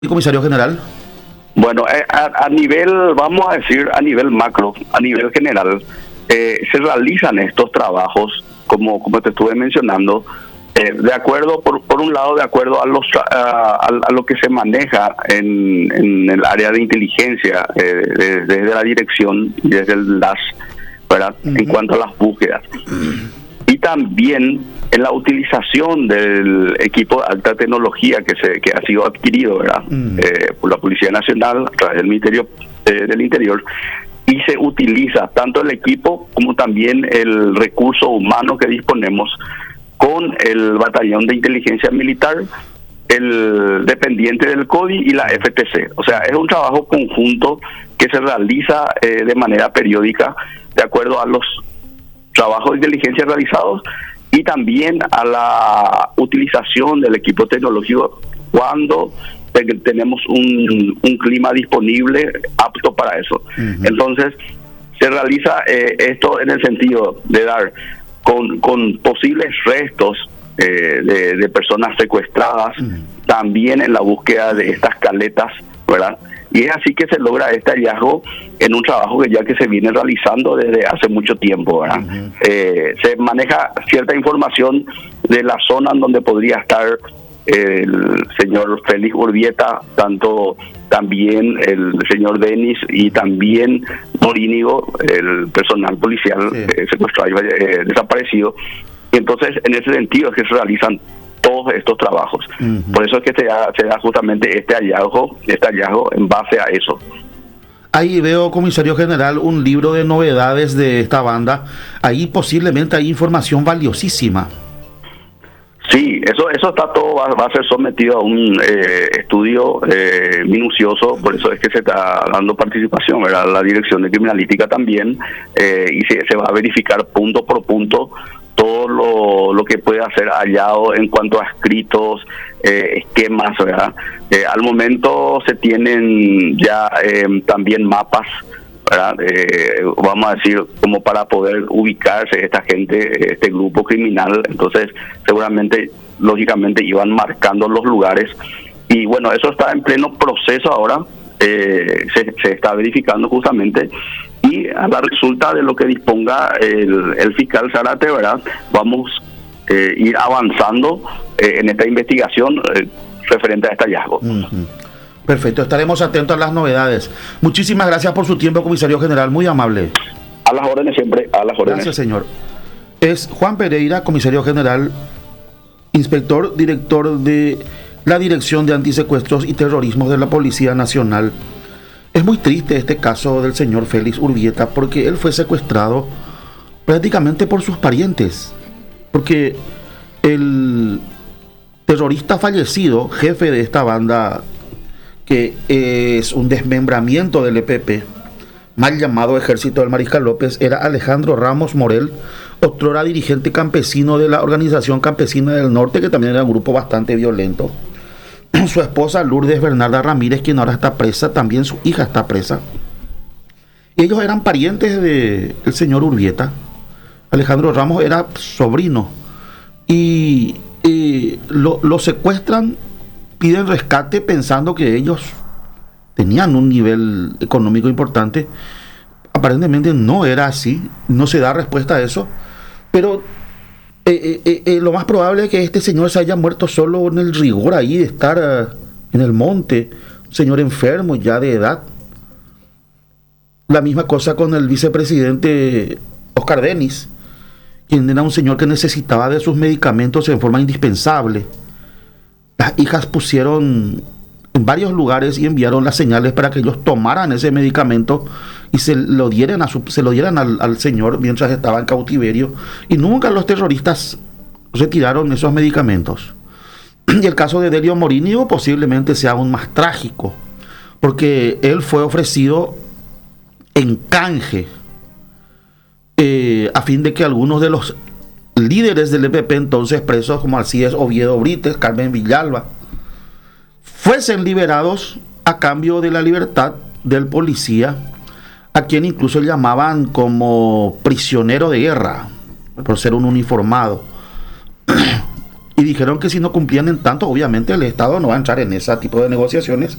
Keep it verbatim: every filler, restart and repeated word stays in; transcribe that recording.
Comisario general. Bueno, eh, a, a nivel, vamos a decir, a nivel macro, a nivel general, eh, se realizan estos trabajos, como, como te estuve mencionando, eh, de acuerdo, por, por un lado, de acuerdo a, los, a, a, a lo que se maneja en, en el área de inteligencia, eh, desde, desde la dirección y desde el D A S, ¿verdad? Uh-huh. En cuanto a las búsquedas. Y también en la utilización del equipo de alta tecnología que se que ha sido adquirido, ¿verdad? Mm. Eh, por la Policía Nacional a través del Ministerio eh, del Interior, y se utiliza tanto el equipo como también el recurso humano que disponemos con el Batallón de Inteligencia Militar, el dependiente del C O D I y la F T C. O sea, es un trabajo conjunto que se realiza eh, de manera periódica de acuerdo a los trabajos de inteligencia realizados y también a la utilización del equipo tecnológico cuando te- tenemos un, un clima disponible apto para eso. Uh-huh. Entonces, se realiza eh, esto en el sentido de dar con, con posibles restos eh, de, de personas secuestradas, uh-huh. también en la búsqueda de estas caletas, ¿verdad? Y es así que se logra este hallazgo en un trabajo que ya que se viene realizando desde hace mucho tiempo, ¿verdad? Uh-huh. Eh, se maneja cierta información de la zona en donde podría estar el señor Félix Urbieta, tanto también el señor Denis y también Morínigo, el personal policial sí. eh, secuestrado y eh, desaparecido. Y entonces, en ese sentido es que se realizan todos estos trabajos. Uh-huh. Por eso es que se da, se da justamente este hallazgo, este hallazgo en base a eso. Ahí veo, comisario general, un libro de novedades de esta banda. Ahí posiblemente hay información valiosísima. Sí, eso eso está todo, va, va a ser sometido a un eh, estudio eh, minucioso, por eso es que se está dando participación, ¿verdad? La Dirección de Criminalística también, eh, y se, se va a verificar punto por punto todo lo, lo que puede hacer hallado en cuanto a escritos, eh, esquemas, ¿verdad? Eh, al momento se tienen ya eh, también mapas, ¿verdad? Eh, vamos a decir, como para poder ubicarse esta gente, este grupo criminal. Entonces, seguramente, lógicamente, iban marcando los lugares. Y bueno, eso está en pleno proceso ahora, eh, se, se está verificando justamente. Y a la resulta de lo que disponga el, el fiscal Zárate, ¿verdad? Vamos a eh, ir avanzando eh, en esta investigación eh, referente a este hallazgo. Uh-huh. Perfecto, estaremos atentos a las novedades. Muchísimas gracias por su tiempo, comisario general, muy amable. A las órdenes siempre, a las órdenes. Gracias, señor. Es Juan Pereira, comisario general, inspector, director de la Dirección de Antisecuestros y Terrorismo de la Policía Nacional. Es muy triste este caso del señor Félix Urbieta porque él fue secuestrado prácticamente por sus parientes. Porque el terrorista fallecido, jefe de esta banda, que es un desmembramiento del E P P, mal llamado Ejército del Mariscal López, era Alejandro Ramos Morel, otrora dirigente campesino de la Organización Campesina del Norte, que también era un grupo bastante violento. Su esposa Lourdes Bernarda Ramírez, quien ahora está presa, también su hija está presa. Y ellos eran parientes del señor Urbieta. Alejandro Ramos era sobrino. Y, y lo, lo secuestran, piden rescate pensando que ellos tenían un nivel económico importante. Aparentemente no era así, no se da respuesta a eso, pero eh, eh, eh, lo más probable es que este señor se haya muerto solo en el rigor ahí de estar uh, en el monte, un señor enfermo ya de edad. La misma cosa con el vicepresidente Oscar Denis, quien era un señor que necesitaba de sus medicamentos en forma indispensable. Las hijas pusieron en varios lugares y enviaron las señales para que ellos tomaran ese medicamento y se lo dieran, a su, se lo dieran al, al señor mientras estaba en cautiverio, y nunca los terroristas retiraron esos medicamentos. Y el caso de Delio Morínigo posiblemente sea aún más trágico, porque él fue ofrecido en canje eh, a fin de que algunos de los líderes del E P P entonces presos, como Alcides Oviedo Brites, Carmen Villalba, fuesen liberados a cambio de la libertad del policía, a quien incluso llamaban como prisionero de guerra por ser un uniformado. y dijeron que si no cumplían en tanto, obviamente el Estado no va a entrar en ese tipo de negociaciones